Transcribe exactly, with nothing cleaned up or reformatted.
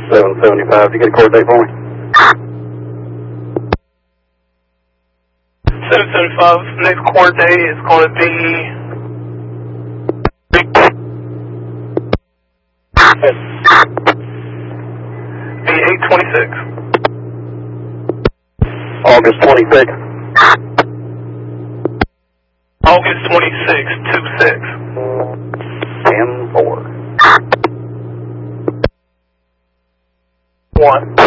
seven seventy-five. You get a court date for me? seven seventy-five, next court date is going to be be eight twenty-six. August twenty-sixth. August twenty-sixth, two six. ten four. one.